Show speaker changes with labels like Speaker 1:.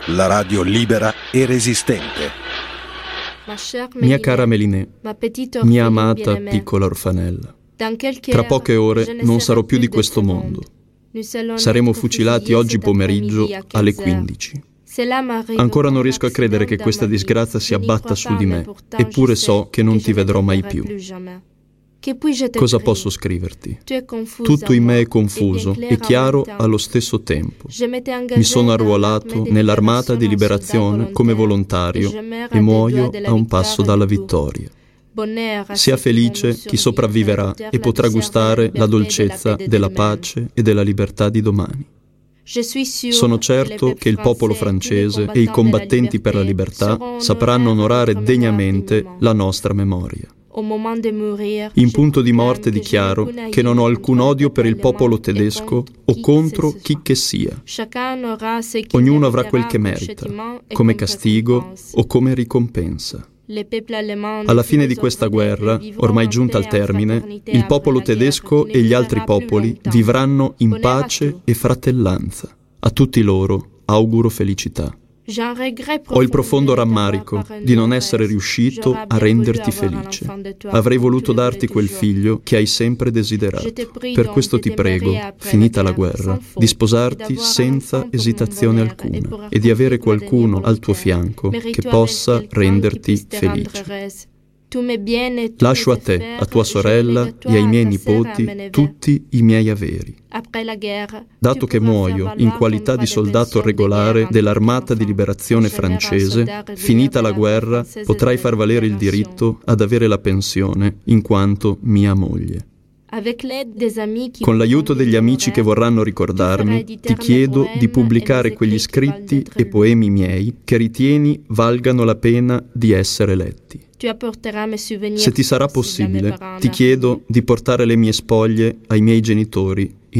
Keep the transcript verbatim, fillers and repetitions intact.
Speaker 1: la radio libera e resistente.
Speaker 2: Mia cara Mélinée, mia amata piccola orfanella, tra poche ore non sarò più di questo mondo. Saremo fucilati oggi pomeriggio alle quindici. Ancora non riesco a credere che questa disgrazia si abbatta su di me, eppure so che non ti vedrò mai più. Cosa posso scriverti? Tutto in me è confuso e chiaro allo stesso tempo. Mi sono arruolato nell'Armata di Liberazione come volontario e muoio a un passo dalla vittoria. Sia felice chi sopravviverà e potrà gustare la dolcezza della pace e della libertà di domani. Sono certo che il popolo francese e i combattenti per la libertà sapranno onorare degnamente la nostra memoria. In punto di morte dichiaro che non ho alcun odio per il popolo tedesco o contro chi che sia. Ognuno avrà quel che merita, come castigo o come ricompensa. Alla fine di questa guerra, ormai giunta al termine, il popolo tedesco e gli altri popoli vivranno in pace e fratellanza. A tutti loro auguro felicità. Ho il profondo rammarico di non essere riuscito a renderti felice. Avrei voluto darti quel figlio che hai sempre desiderato. Per questo ti prego, finita la guerra, di sposarti senza esitazione alcuna e di avere qualcuno al tuo fianco che possa renderti felice. Lascio a te, a tua sorella e ai miei nipoti tutti i miei averi. Dato che muoio in qualità di soldato regolare dell'Armata di Liberazione francese, finita la guerra potrai far valere il diritto ad avere la pensione in quanto mia moglie. Con l'aiuto degli amici che vorranno ricordarmi, ti chiedo di pubblicare quegli scritti e poemi miei che ritieni valgano la pena di essere letti. Se ti sarà possibile, ti chiedo di portare le mie spoglie ai miei genitori